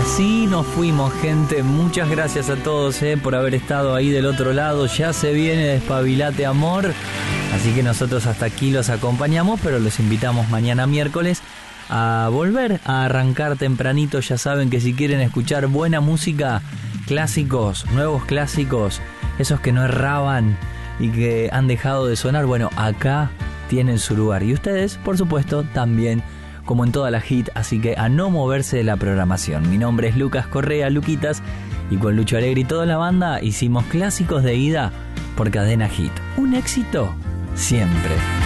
Así nos fuimos, gente. Muchas gracias a todos por haber estado ahí del otro lado. Ya se viene Despabilate Amor. Así que nosotros hasta aquí los acompañamos, pero los invitamos mañana miércoles a volver a arrancar tempranito. Ya saben que si quieren escuchar buena música, clásicos, nuevos clásicos, esos que no erraban y que han dejado de sonar, bueno, acá tienen su lugar. Y ustedes, por supuesto, también, como en toda la hit, así que a no moverse de la programación. Mi nombre es Lucas Correa, Luquitas, y con Lucho Alegre y toda la banda hicimos Clásicos de Ida por Cadena Hit. Un éxito siempre.